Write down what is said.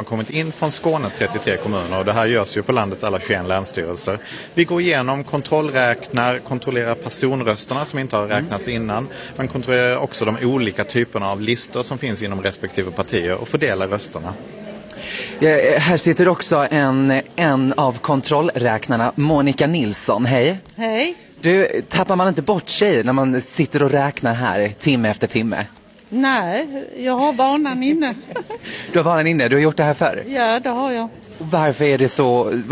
kommit in från Skånes 33 kommuner, och det här görs ju på landets alla 21 länsstyrelser. Vi går igenom, kontrollerar personrösterna som inte har räknats innan. Man kontrollerar också de olika typerna av listor som finns inom respektive partier och fördelar rösterna. Här sitter också en av kontrollräknarna, Monica Nilsson. Hej. Hej. Du, tappar man inte bort sig när man sitter och räknar här timme efter timme? Nej, jag har banan inne. Du har varit inne, du har gjort det här förr? Ja, det har jag. Varför är det så?